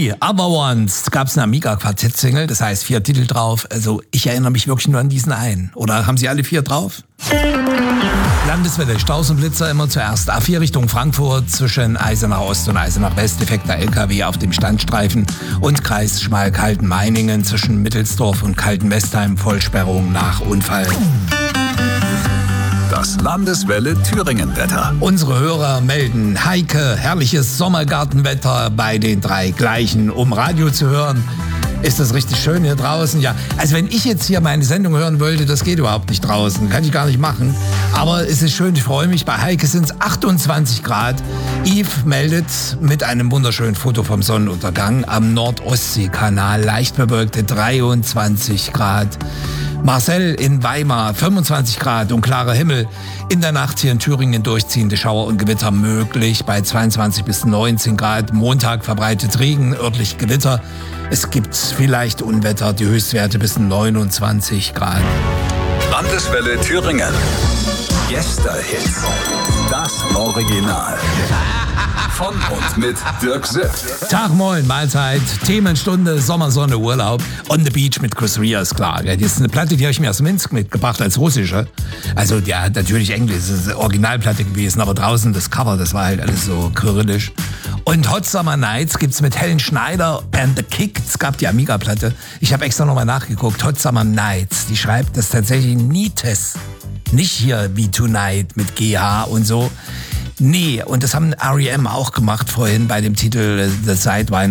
Die Other Ones gab's eine Amiga-Quartett-Single, das heißt 4 Titel drauf. Also ich erinnere mich wirklich nur an diesen einen. Oder haben Sie alle 4 drauf? Landeswelle, Staus und Blitzer immer zuerst. A4 Richtung Frankfurt zwischen Eisenach Ost und Eisenach West. Defekter LKW auf dem Standstreifen. Und Kreis Schmalkalden-Meiningen zwischen Mittelsdorf und Kalten-Westheim. Vollsperrung nach Unfall. Das Landeswelle Thüringen-Wetter. Unsere Hörer melden: Heike, herrliches Sommergartenwetter bei den 3 gleichen. Um Radio zu hören, ist das richtig schön hier draußen. Ja, also wenn ich jetzt hier meine Sendung hören wollte, das geht überhaupt nicht draußen. Kann ich gar nicht machen. Aber es ist schön, ich freue mich. Bei Heike sind es 28 Grad. Yves meldet mit einem wunderschönen Foto vom Sonnenuntergang am Nordostseekanal. Leicht bewölkte 23 Grad. Marcel in Weimar, 25 Grad und klarer Himmel. In der Nacht hier in Thüringen durchziehende Schauer und Gewitter möglich bei 22 bis 19 Grad. Montag verbreitet Regen, örtlich Gewitter. Es gibt vielleicht Unwetter, die Höchstwerte bis 29 Grad. Landeswelle Thüringen. Gästehits. Das Original. Von und mit Dirk Sipp. Tag, moin, Mahlzeit, Themenstunde, Sommersonne, Urlaub. On the Beach mit Chris Rea ist klar. Das ist eine Platte, die habe ich mir aus Minsk mitgebracht als russische. Also ja, natürlich Englisch, das ist eine Originalplatte gewesen, aber draußen das Cover, das war halt alles so kyrillisch. Und Hot Summer Nights gibt's mit Helen Schneider and the Kick. Es gab die Amiga-Platte. Ich habe extra nochmal nachgeguckt. Hot Summer Nights, die schreibt das tatsächlich Nites. Nicht hier wie Tonight mit GH und so. Nee, und das haben R.E.M. auch gemacht vorhin bei dem Titel The Sidewinder.